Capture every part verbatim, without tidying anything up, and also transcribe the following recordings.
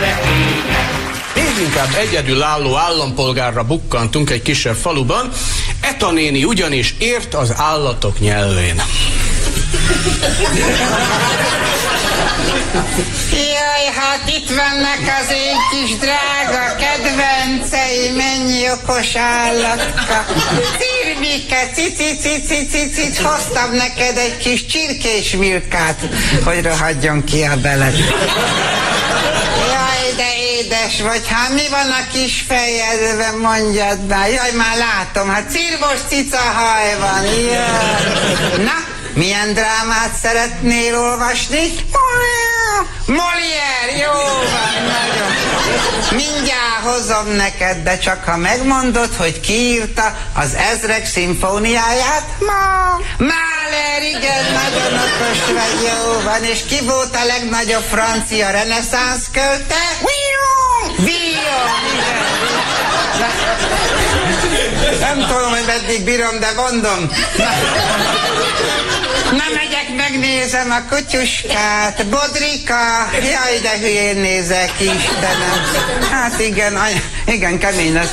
Még inkább egyedülálló állampolgárra bukkantunk egy kisebb faluban. Eta néni ugyanis ért az állatok nyelvén. Jaj, hát itt vannak az én kis drága kedvenceim, mennyi okos állatka. Cirmike, cici, cici, cicit, hoztam neked egy kis csirkés milkát, hogy rohadjon ki a beled. Jaj, de édes vagy, hát mi van a kis fejedben, mondjad már. Jaj, már látom, hát cirmos cica haj van. Jaj. Na, milyen drámát szeretnél olvasni? Molière, jó van, nagyon. Mindjárt hozom neked, de csak ha megmondod, hogy ki írta az Ezrek szimfóniáját? Ma. Mahler, igen, nagyon okos vagy, jó van. És ki volt a legnagyobb francia reneszánsz költő? Villon! Villon, igen. Nem tudom, hogy meddig bírom, de mondom. Na, megyek, megnézem a kutyuskát. Bodrika, jaj, de hülyén nézek, Istenem. Hát igen, anya, igen, kemény lesz.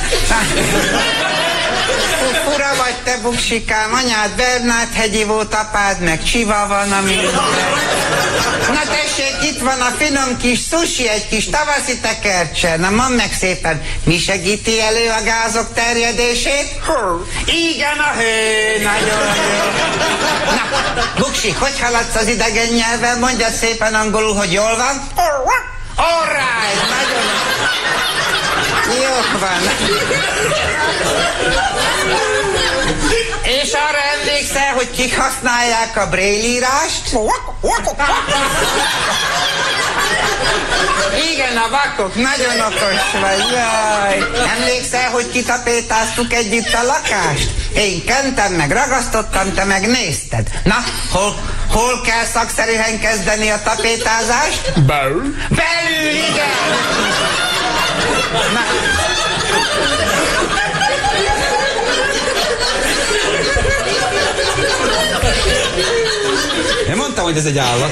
Fura vagy te, buksikám, anyád Bernát hegyi volt, apád meg Csiva van, ami... Na tessék, itt van a finom kis sushi, egy kis tavaszi tekercse. Na mondd meg szépen, mi segíti elő a gázok terjedését? Igen, a hő, nagyon jó. Na, buksi, hogy haladsz az idegen nyelven? Mondjad szépen angolul, hogy jól van? All right, nagyon jó van. És arra emlékszel, hogy kik használják a braille-írást? Igen, a vakok, nagyon okos vagy, jaj. Emlékszel, hogy kitapétáztuk együtt a lakást? Én kentem, meg ragasztottam, te meg nézted. Na, hol, hol kell szakszerűen kezdeni a tapétázást? Belül. Belül, igen. Na. Én mondtam, hogy ez egy állat.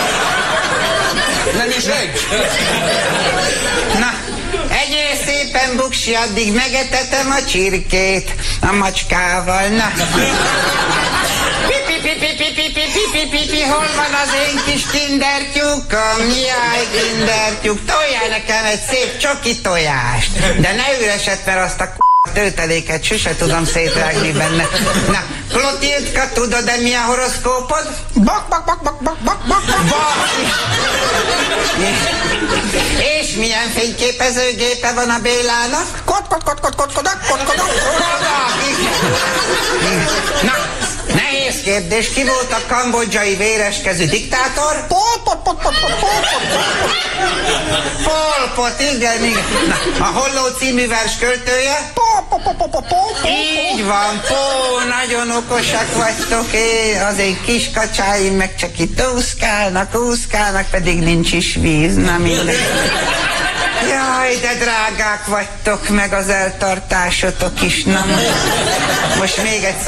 Nem is egy. Na, egyél szépen, buksi, addig megetetem a csirkét a macskával, na. Pipi, pipi, pipi, pipi, pipi, pipi, hol van az én kis kindertyúkom? Jaj, kindertyúk, toljál nekem egy szép csoki tojást. De ne üreset, mert azt a k*** tőteléket sose tudom szétrágni benne. Na, Klotildka, tudod-e mi a horoszkópod? Bak, bak, bak, bak, bak, bak, bak, bak. És milyen fényképezőgépe van a Bélának? Kot, kot, kot, kot, kot, kodak, kot, kodak, kodak. Na, nehéz kérdés, ki volt a kambodzsai véreskezű diktátor? Pol, pol, pol, pol, pol, pol, Pol Pot, igen, igen. Na, a Holló című vers költője? Pol, pol, pol, pol, pol, pol. Így van, Pol, nagyon okosak vagytok, én, az én kis kacsáim meg csak itt úszkálnak, úszkálnak, pedig nincs is víz, na mindegy. Jaj, de drágák vagytok, meg az eltartásotok is, na most még egy